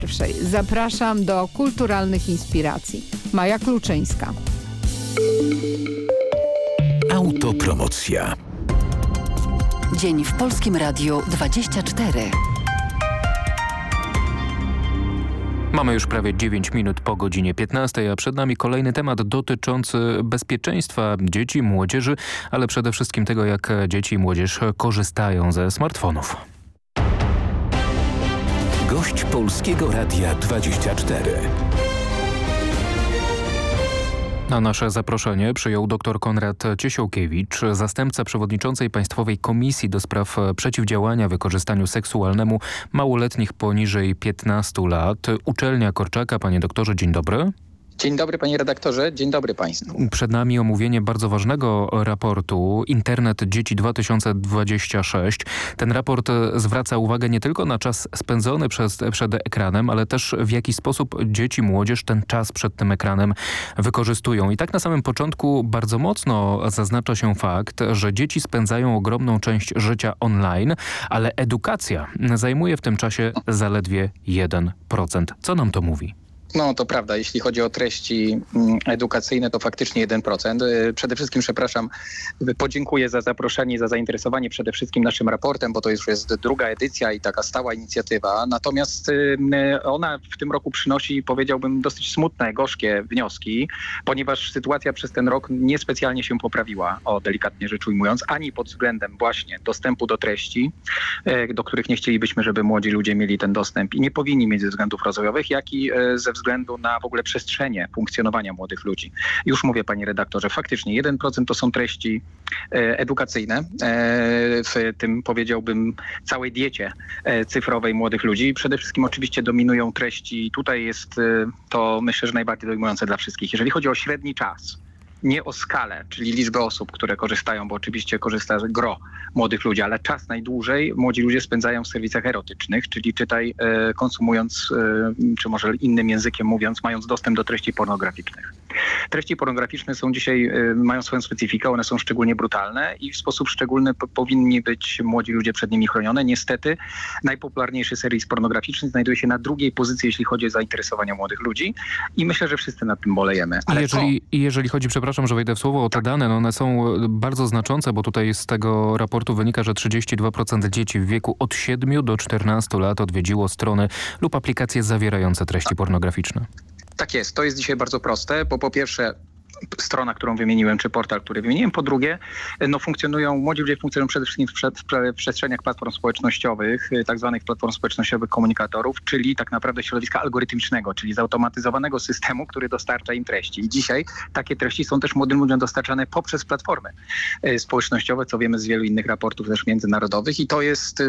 Zapraszam do kulturalnych inspiracji. Maja Kluczyńska. Autopromocja. Dzień w Polskim Radiu 24. Mamy już prawie 9 minut po godzinie 15, a przed nami kolejny temat dotyczący bezpieczeństwa dzieci, młodzieży, ale przede wszystkim tego, jak dzieci i młodzież korzystają ze smartfonów. Gość Polskiego Radia 24. Na nasze zaproszenie przyjął dr Konrad Ciesiałkiewicz, zastępca przewodniczącej Państwowej Komisji do spraw przeciwdziałania wykorzystaniu seksualnemu małoletnich poniżej 15 lat. Uczelnia Korczaka. Panie doktorze, dzień dobry. Dzień dobry panie redaktorze, dzień dobry państwu. Przed nami omówienie bardzo ważnego raportu Internet Dzieci 2026. Ten raport zwraca uwagę nie tylko na czas spędzony przed ekranem, ale też w jaki sposób dzieci, młodzież ten czas przed tym ekranem wykorzystują. I tak na samym początku bardzo mocno zaznacza się fakt, że dzieci spędzają ogromną część życia online, ale edukacja zajmuje w tym czasie zaledwie 1%. Co nam to mówi? No to prawda, jeśli chodzi o treści edukacyjne, to faktycznie 1%. Przede wszystkim podziękuję za zaproszenie, za zainteresowanie przede wszystkim naszym raportem, bo to już jest druga edycja i taka stała inicjatywa. Natomiast ona w tym roku przynosi, powiedziałbym, dosyć smutne, gorzkie wnioski, ponieważ sytuacja przez ten rok niespecjalnie się poprawiła, delikatnie rzecz ujmując, ani pod względem właśnie dostępu do treści, do których nie chcielibyśmy, żeby młodzi ludzie mieli ten dostęp i nie powinni mieć ze względów rozwojowych, jak i ze względu na w ogóle przestrzenie funkcjonowania młodych ludzi. Już mówię, panie redaktorze, faktycznie 1% to są treści edukacyjne w tym, powiedziałbym, całej diecie cyfrowej młodych ludzi. Przede wszystkim oczywiście dominują treści, tutaj jest to myślę, że najbardziej dojmujące dla wszystkich. Jeżeli chodzi o średni czas, nie o skalę, czyli liczbę osób, które korzystają, bo oczywiście korzysta gro młodych ludzi, ale czas najdłużej młodzi ludzie spędzają w serwisach erotycznych, czyli czytaj konsumując, czy może innym językiem mówiąc, mając dostęp do treści pornograficznych. Treści pornograficzne są dzisiaj, mają swoją specyfikę, one są szczególnie brutalne i w sposób szczególny powinni być młodzi ludzie przed nimi chronione. Niestety najpopularniejszy serwis pornograficzny znajduje się na drugiej pozycji, jeśli chodzi o zainteresowania młodych ludzi i myślę, że wszyscy nad tym bolejemy. Ale jeżeli chodzi, przepraszam, że wejdę w słowo, o te dane, no one są bardzo znaczące, bo tutaj z tego raportu wynika, że 32% dzieci w wieku od 7 do 14 lat odwiedziło strony lub aplikacje zawierające treści pornograficzne. Tak jest, to jest dzisiaj bardzo proste, bo po pierwsze strona, którą wymieniłem, czy portal, który wymieniłem. Po drugie, młodzi ludzie funkcjonują przede wszystkim w przestrzeniach platform społecznościowych, tak zwanych platform społecznościowych komunikatorów, czyli tak naprawdę środowiska algorytmicznego, czyli zautomatyzowanego systemu, który dostarcza im treści. I dzisiaj takie treści są też młodym ludziom dostarczane poprzez platformy społecznościowe, co wiemy z wielu innych raportów też międzynarodowych i to jest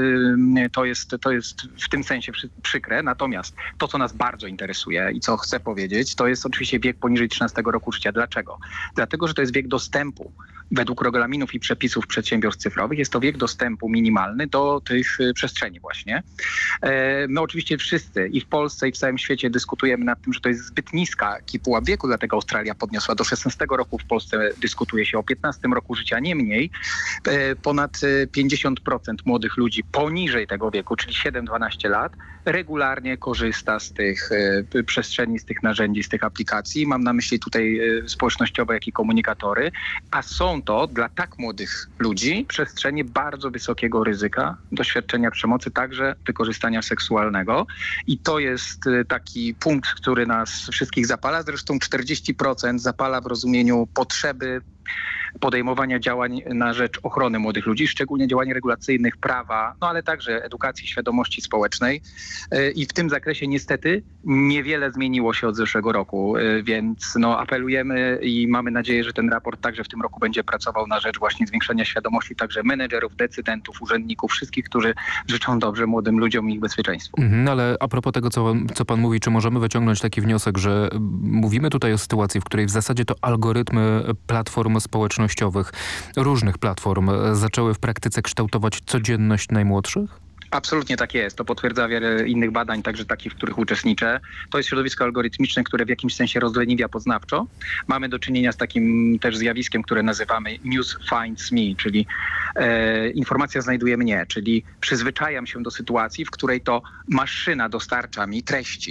w tym sensie przykre. Natomiast to, co nas bardzo interesuje i co chcę powiedzieć, to jest oczywiście wiek poniżej 13 roku życia. Dlaczego? Dlatego, że to jest wiek dostępu. Według regulaminów i przepisów przedsiębiorstw cyfrowych jest to wiek dostępu minimalny do tych przestrzeni właśnie. My oczywiście wszyscy i w Polsce i w całym świecie dyskutujemy nad tym, że to jest zbyt niska pułap wieku, dlatego Australia podniosła do 16 roku. W Polsce dyskutuje się o 15 roku życia, niemniej ponad 50% młodych ludzi poniżej tego wieku, czyli 7-12 lat, regularnie korzysta z tych przestrzeni, z tych narzędzi, z tych aplikacji. Mam na myśli tutaj społecznościowe, jak i komunikatory, a są to dla tak młodych ludzi przestrzenie bardzo wysokiego ryzyka doświadczenia przemocy, także wykorzystania seksualnego. I to jest taki punkt, który nas wszystkich zapala. Zresztą 40% zapala w rozumieniu potrzeby podejmowania działań na rzecz ochrony młodych ludzi, szczególnie działań regulacyjnych, prawa, no ale także edukacji, świadomości społecznej. I w tym zakresie niestety niewiele zmieniło się od zeszłego roku, więc apelujemy i mamy nadzieję, że ten raport także w tym roku będzie pracował na rzecz właśnie zwiększenia świadomości także menedżerów, decydentów, urzędników, wszystkich, którzy życzą dobrze młodym ludziom i ich bezpieczeństwu. Ale a propos tego, co pan mówi, czy możemy wyciągnąć taki wniosek, że mówimy tutaj o sytuacji, w której w zasadzie to algorytmy platform społecznościowych, różnych platform zaczęły w praktyce kształtować codzienność najmłodszych? Absolutnie tak jest. To potwierdza wiele innych badań, także takich, w których uczestniczę. To jest środowisko algorytmiczne, które w jakimś sensie rozleniwia poznawczo. Mamy do czynienia z takim też zjawiskiem, które nazywamy news finds me, czyli informacja znajduje mnie, czyli przyzwyczajam się do sytuacji, w której to maszyna dostarcza mi treści.